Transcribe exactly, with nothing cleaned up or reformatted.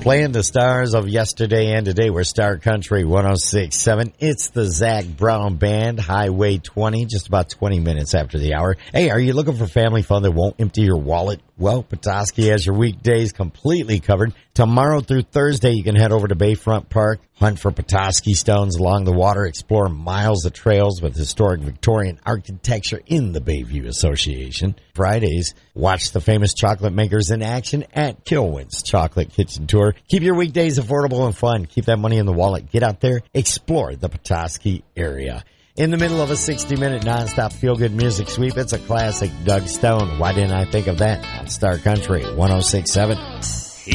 Playing the stars of yesterday and today. We're Star Country one oh six point seven. It's the Zach Brown Band, Highway twenty, just about twenty minutes after the hour. Hey, are you looking for family fun that won't empty your wallet? Well, Petoskey has your weekdays completely covered. Tomorrow through Thursday, you can head over to Bayfront Park, hunt for Petoskey stones along the water, explore miles of trails with historic Victorian architecture in the Bayview Association. Fridays, watch the famous chocolate makers in action at Kilwin's Chocolate Kitchen Tour. Keep your weekdays affordable and fun. Keep that money in the wallet. Get out there, explore the Petoskey area. In the middle of a sixty-minute nonstop feel-good music sweep, it's a classic Doug Stone. Why didn't I think of that? On Star Country one oh six point seven.